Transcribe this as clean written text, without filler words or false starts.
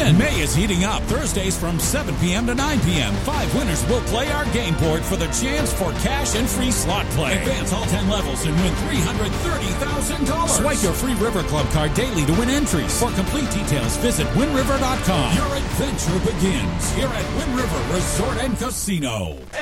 again. May is heating up. Thursdays from 7 p.m. to 9 p.m. 5 winners will play our game board for the chance for cash and free slot play. Advance all 10 levels and win $330,000. Swipe your free River Club card daily to win entries. For complete details, visit WinRiver.com. Your adventure begins here at Wind River Resort and Casino.